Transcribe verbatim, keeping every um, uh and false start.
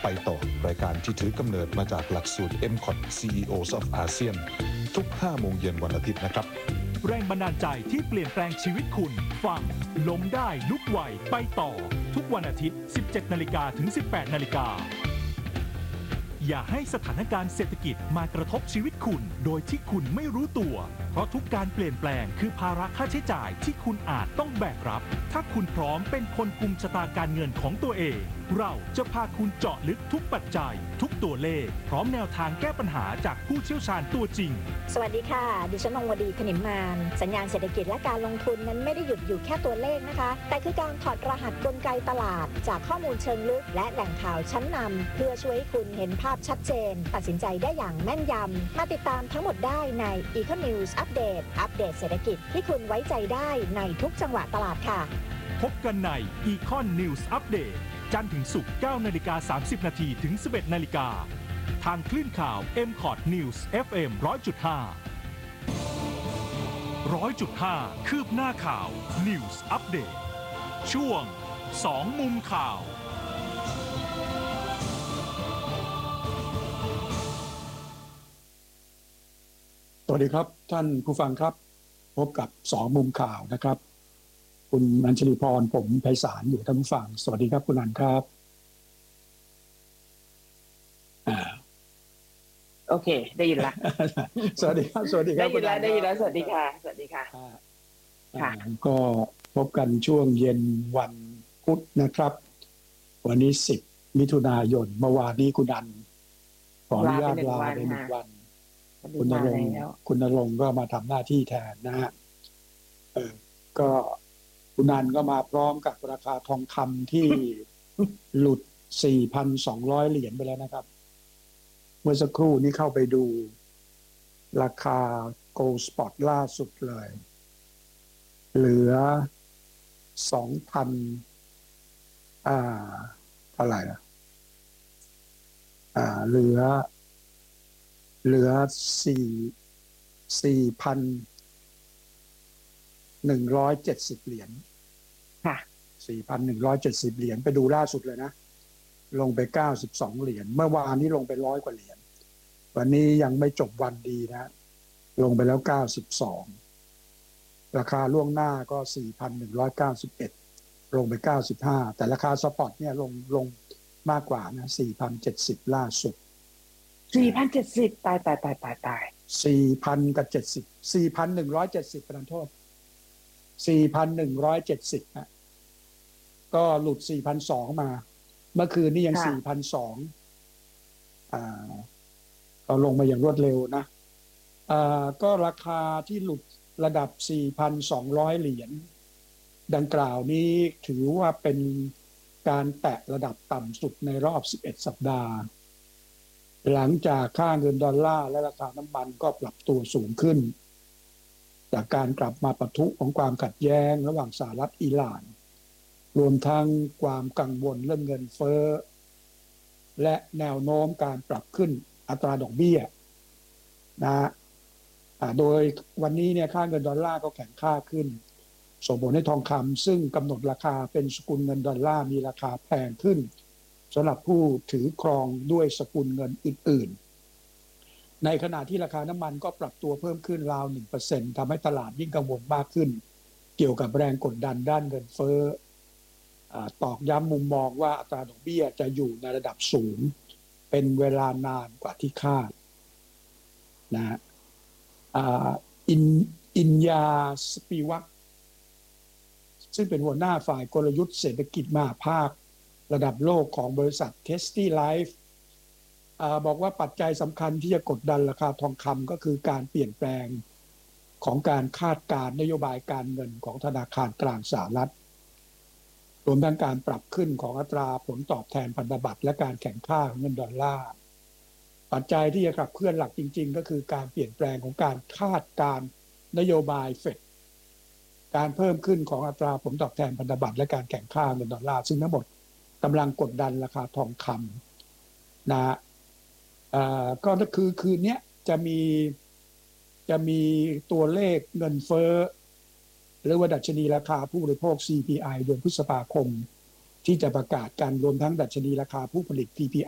ไปต่อรายการที่ถือกำเนิดมาจากหลักสูตร เอ็ม ซี โอ ที ซี อี โอ of อาเซียนทุกห้าโมงเย็นวันอาทิตย์นะครับแรงบันดาลใจที่เปลี่ยนแปลงชีวิตคุณฟังล้มได้ลุกไหวไปต่อทุกวันอาทิตย์ สิบเจ็ดนาฬิกา ถึง สิบแปดนาฬิกาอย่าให้สถานการณ์เศรษฐกิจมากระทบชีวิตคุณโดยที่คุณไม่รู้ตัวเพราะทุกการเปลี่ยนแปลงคือภาระค่าใช้จ่ายที่คุณอาจต้องแบกรับถ้าคุณพร้อมเป็นคนกุมชะตาการเงินของตัวเองเราจะพาคุณเจาะลึกทุกปัจจัยทุกตัวเลขพร้อมแนวทางแก้ปัญหาจากผู้เชี่ยวชาญตัวจริงสวัสดีค่ะดิฉันนงวดีขนิมมานสัญญาณเศรษฐกิจและการลงทุนนั้นไม่ได้หยุดอยู่แค่ตัวเลขนะคะแต่คือการถอดรหัสกลไกตลาดจากข้อมูลเชิงลึกและแหล่งข่าวชั้นนำเพื่อช่วยให้คุณเห็นภาพชัดเจนตัดสินใจได้อย่างแม่นยำมาติดตามทั้งหมดได้ใน Econ News Update อัปเดตเศรษฐกิจที่คุณไว้ใจได้ในทุกจังหวะตลาดค่ะพบกันใน Econ News Update จันทร์ถึงศุกร์ เก้านาฬิกาสามสิบนาทีถึง สิบเอ็ดนาฬิกาทางคลื่นข่าว เอ็ม ซี โอ ที News เอฟ เอ็ม หนึ่งร้อยจุดห้า หนึ่งร้อยจุดห้า คืบหน้าข่าว News Update ช่วงสองมุมข่าวสวัสดีครับท่านผู้ฟังครับพบกับสองมุมข่าวนะครับคุณอัญชลีพรผมไพศาลอยู่ท่านผู้ฟังสวัสดีครับคุณอัญครับอ่าโอเคได้ยินละสวัสดีครับสวัสดีครับได้ยินแล้วได้ยินแล้วสวัสดีค่ะสวัสดีค่ะค่ะก็พบกันช่วงเย็นวันพุธนะครับวันนี้สิบมิถุนายนเมื่อวานนี้คุณอัญขออนุญาตลาไปหนึ่งวันคุณณรงค์คุณณรงค์ก็มาทำหน้าที่แทนนะฮะเออก็คุณนันก็มาพร้อมกับราคาทองคำที่ หลุด สี่พันสองร้อย เหรียญไปแล้วนะครับเมื่อสักครู่นี้เข้าไปดูราคา Gold Spot ล่าสุดเลยเหลือ สองพัน อ่าเท่าไหร่อ่ะอ่าเหลือเหลือสี่ สี่พันหนึ่งร้อยเจ็ดสิบ เหรียญค่ะสี่พันหนึ่งร้อยเจ็ดสิบ เหรียญไปดูล่าสุดเลยนะลงไปเก้าสิบสองเหรียญเมื่อวานนี้ลงไปร้อยกว่าเหรียญวันนี้ยังไม่จบวันดีนะลงไปแล้วเก้าสิบสองราคาล่วงหน้าก็ สี่พันหนึ่งร้อยเก้าสิบเอ็ด ลงไปเก้าสิบห้าแต่ราคาสปอตเนี่ยลงลงมากกว่านะ สี่พันเจ็ดสิบ ล่าสุดสี่พันเจ็ดสิบ ตายตายตายตายตายสี่พัน กับเจ็ดสิบ สี่พันหนึ่งร้อยเจ็ดสิบประทานโทษ สี่พันหนึ่งร้อยเจ็ดสิบ นะก็หลุด สี่พันสองร้อย มาเมื่อคืนนี้ยัง สี่พันสองร้อย อ่าก็ลงมาอย่างรวดเร็วนะอ่าก็ราคาที่หลุดระดับ สี่พันสองร้อย เหรียญดังกล่าวนี้ถือว่าเป็นการแตะระดับต่ำสุดในรอบสิบเอ็ดสัปดาห์หลังจากค่าเงินดอลลาร์และราคาน้ำมันก็ปรับตัวสูงขึ้นจากการกลับมาปะทุของความขัดแย้งระหว่างสหรัฐอิหร่านรวมทั้งความกังวลเรื่องเงินเฟ้อและแนวโน้มการปรับขึ้นอัตราดอกเบี้ยนะโดยวันนี้เนี่ยค่าเงินดอลลาร์ก็แข็งค่าขึ้นส่งผลให้ทองคำซึ่งกำหนดราคาเป็นสกุลเงินดอลลาร์มีราคาแพงขึ้นสำหรับผู้ถือครองด้วยสกุลเงินอื่นๆในขณะที่ราคาน้ำมันก็ปรับตัวเพิ่มขึ้นราว หนึ่งเปอร์เซ็นต์ ทำให้ตลาดยิ่งกังวลมากขึ้นเกี่ยวกับแรงกดดันด้านเงินเฟ้อตอกย้ำมุมมองว่าอัตราดอกเบี้ยจะอยู่ในระดับสูงเป็นเวลานานกว่าที่คาดนะฮะอินอินยาสปีวัคซึ่งเป็นหัวหน้าฝ่ายกลยุทธ์เศรษฐกิจมหาภาคระดับโลกของบริษัท Testy Life อ่าบอกว่าปัจจัยสำคัญที่จะกดดันราคาทองคำก็คือการเปลี่ยนแปลงของการคาดการณ์นโยบายการเงินของธนาคารกลางสหรัฐรวมทั้งการปรับขึ้นของอัตราผลตอบแทนพันธบัตรและการแข่งค่าของเงินดอลลาร์ปัจจัยที่จะขับเคลื่อนหลักจริงๆก็คือการเปลี่ยนแปลงของการคาดการณ์นโยบายเฟดการเพิ่มขึ้นของอัตราผลตอบแทนพันธบัตรและการแข่งค่าเงินดอลลาร์ซึ่งทั้งหมดกำลังกดดันราคาทองคำนะอ่าก็คือคืนนี้จะมีจะมีตัวเลขเงินเฟ้อหรือว่าดัชนีราคาผู้บริโภค ซี พี ไอ เดือนพฤษภาคมที่จะประกาศกันรวมทั้งดัชนีราคาผู้ผลิต พี พี